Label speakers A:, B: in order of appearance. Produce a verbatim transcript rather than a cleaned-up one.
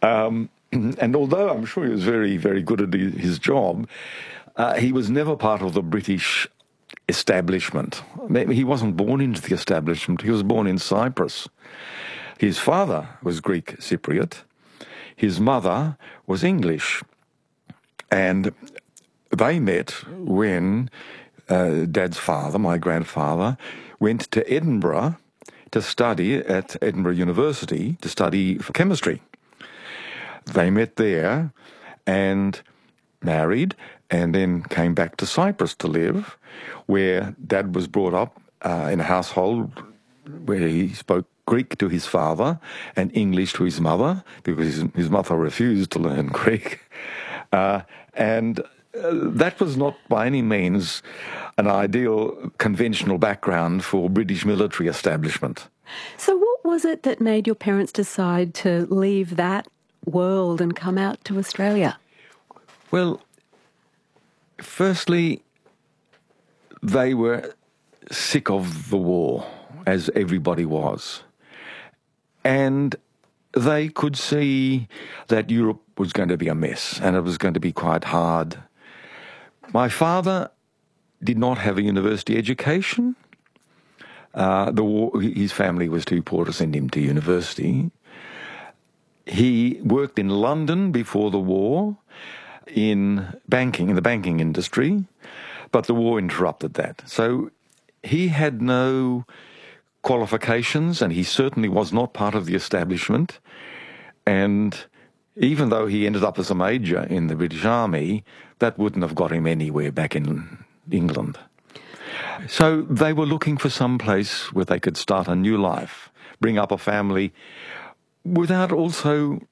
A: Um, and although I'm sure he was very, very good at his job, uh, he was never part of the British establishment. He wasn't born into the establishment. He was born in Cyprus. His father was Greek Cypriot. His mother was English. And they met when uh, Dad's father, my grandfather, went to Edinburgh to study at Edinburgh University, to study for chemistry. They met there and married, and then came back to Cyprus to live, where Dad was brought up uh, in a household where he spoke Greek to his father and English to his mother, because his, his mother refused to learn Greek. Uh, and uh, that was not by any means an ideal conventional background for British military establishment.
B: So what was it that made your parents decide to leave that world and come out to Australia?
A: Well, firstly, they were sick of the war, as everybody was. And they could see that Europe was going to be a mess, and it was going to be quite hard. My father did not have a university education. Uh, the war, his family was too poor to send him to university. He worked in London before the war, in banking, in the banking industry, but the war interrupted that. So he had no qualifications, and he certainly was not part of the establishment. And even though he ended up as a major in the British Army, that wouldn't have got him anywhere back in England. So they were looking for some place where they could start a new life, bring up a family, without also